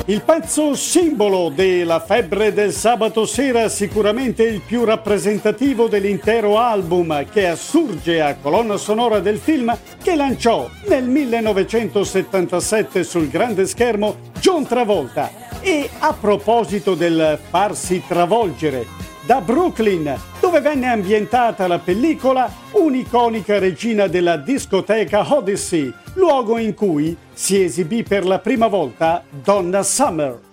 Il pezzo simbolo della febbre del sabato sera, sicuramente il più rappresentativo dell'intero album, che assurge a colonna sonora del film che lanciò nel 1977 sul grande schermo John Travolta. E a proposito del farsi travolgere, da Brooklyn, dove venne ambientata la pellicola, un'iconica regina della discoteca Odyssey, luogo in cui si esibì per la prima volta Donna Summer.